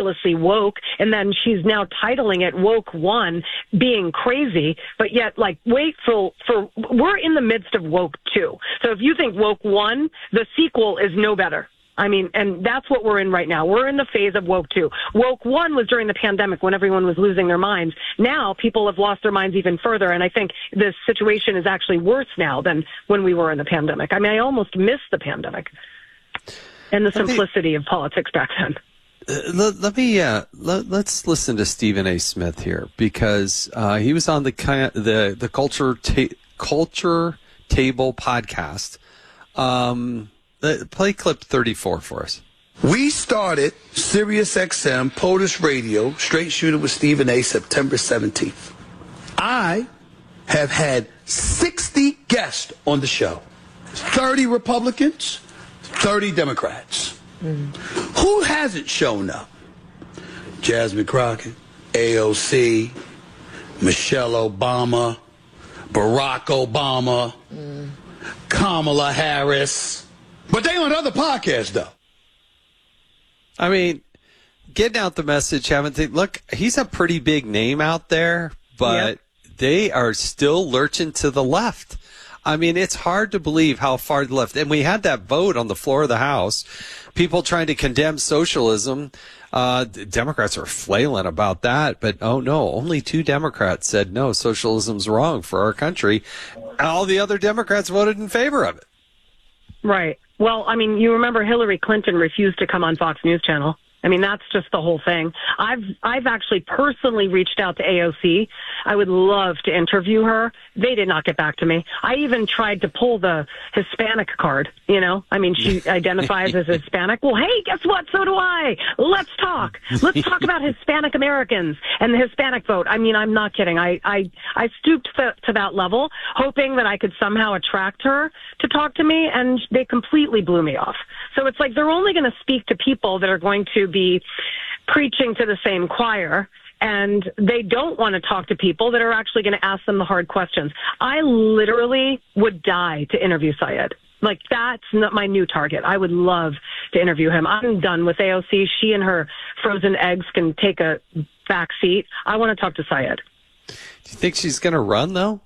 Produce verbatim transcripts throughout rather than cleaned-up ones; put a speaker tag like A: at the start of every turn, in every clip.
A: ridiculously woke, and then she's now titling it Woke One, being crazy, but yet, like, wait for, for, we're in the midst of Woke Two. So if you think Woke One, the sequel is no better. I mean, and that's what we're in right now. We're in the phase of Woke Two. Woke One was during the pandemic when everyone was losing their minds. Now people have lost their minds even further, and I think the situation is actually worse now than when we were in the pandemic. I mean, I almost miss the pandemic and the simplicity of politics back then.
B: Uh, let, let me uh, let, let's listen to Stephen A. Smith here, because uh, he was on the the the Culture ta- Culture Table podcast. Um, Play clip thirty-four for us.
C: We started Sirius X M POTUS Radio, Straight Shooter with Stephen A. September seventeenth. I have had sixty guests on the show. thirty Republicans, thirty Democrats. Mm. Who hasn't shown up? Jasmine Crockett, A O C, Michelle Obama, Barack Obama, mm. Kamala Harris. But they on other podcasts, though.
B: I mean, getting out the message, haven't they? Look, he's a pretty big name out there, but yep. They are still lurching to the left. I mean, it's hard to believe how far to the left. And we had that vote on the floor of the House, people trying to condemn socialism. Uh, Democrats are flailing about that, but oh no, only two Democrats said no, socialism's wrong for our country. All the other Democrats voted in favor of it.
A: Right. Well, I mean, you remember Hillary Clinton refused to come on Fox News Channel. I mean, that's just the whole thing. I've I've actually personally reached out to A O C. I would love to interview her. They did not get back to me. I even tried to pull the Hispanic card, you know. I mean, she identifies as Hispanic. Well, hey, guess what? So do I. Let's talk. Let's talk about Hispanic Americans and the Hispanic vote. I mean, I'm not kidding. I, I, I stooped to, to that level, hoping that I could somehow attract her to talk to me, and they completely blew me off. So it's like they're only going to speak to people that are going to be preaching to the same choir, and they don't want to talk to people that are actually going to ask them the hard questions. I literally would die to interview Syed. Like, that's not my new target. I would love to interview him. I'm done with A O C. She and her frozen eggs can take a back seat. I want to talk to Syed.
B: Do you think she's going to run, though?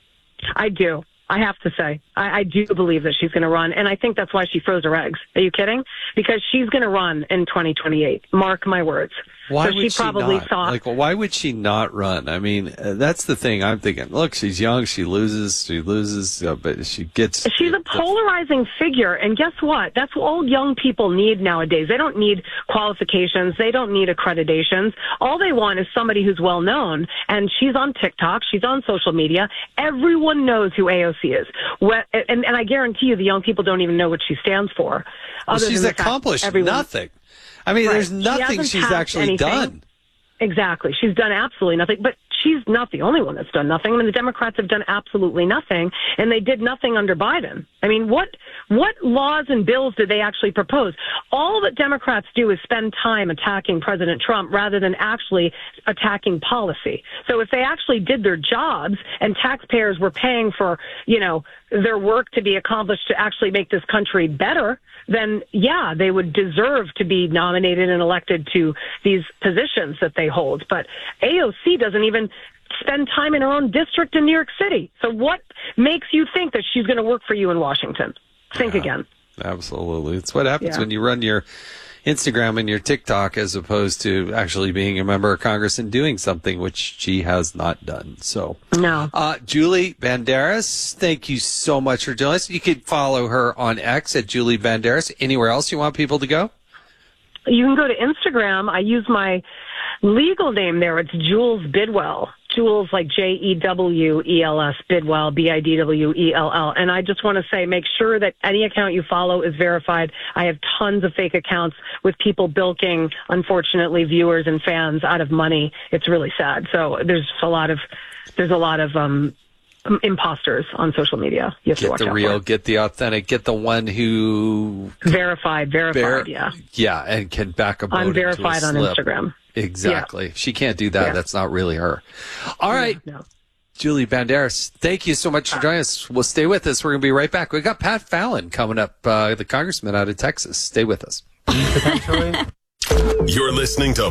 A: I do. I have to say, I, I do believe that she's going to run, and I think that's why she froze her eggs. Are you kidding? Because she's going to run in twenty twenty-eight. Mark my words.
B: Why
A: so
B: would
A: she,
B: she
A: probably
B: not?
A: Thought,
B: like, well, why would she not run? I mean, uh, that's the thing. I'm thinking, look, she's young, she loses, she loses, uh, but she gets.
A: She's a polarizing figure, and guess what? That's what all young people need nowadays. They don't need qualifications. They don't need accreditations. All they want is somebody who's well known, and she's on TikTok. She's on social media. Everyone knows who A O C is. What, and, and I guarantee you the young people don't even know what she stands for.
B: Well, she's accomplished everyone, nothing. I mean, right. There's nothing she she's actually anything. done.
A: Exactly. She's done absolutely nothing. But she's not the only one that's done nothing. I mean, the Democrats have done absolutely nothing, and they did nothing under Biden. I mean, what what laws and bills did they actually propose? All that Democrats do is spend time attacking President Trump rather than actually attacking policy. So if they actually did their jobs and taxpayers were paying for, you know, their work to be accomplished to actually make this country better, then, yeah, they would deserve to be nominated and elected to these positions that they hold. But A O C doesn't even spend time in her own district in New York City. So what makes you think that she's going to work for you in Washington? Think
B: yeah,
A: again.
B: Absolutely. It's what happens
A: yeah.
B: when you run your Instagram and your TikTok as opposed to actually being a member of Congress and doing something, which she has not done. So,
A: no.
B: Uh, Julie Banderas, thank you so much for joining us. You could follow her on X at Julie Banderas. Anywhere else you want people to go?
A: You can go to Instagram. I use my legal name there. It's Jules Bidwell. Jules, like J E W E L S, Bidwell, B I D W E L L. And I just want to say, make sure that any account you follow is verified. I have tons of fake accounts with people bilking, unfortunately, viewers and fans out of money. It's really sad. So there's a lot of, there's a lot of, um, imposters on social media. You have
B: get
A: to watch
B: the
A: out
B: real,
A: for.
B: Get the authentic, get the one who
A: verified, verified, ver- yeah,
B: yeah, and can back a boat
A: I'm verified on
B: slip.
A: Instagram.
B: Exactly.
A: Yeah.
B: She can't do that. Yeah. That's not really her. All right,
A: no, no.
B: Julie Banderas, thank you so much for joining us. We'll stay with us. We're going to be right back. We got Pat Fallon coming up, uh, the congressman out of Texas. Stay with us.
D: Potentially. You're listening to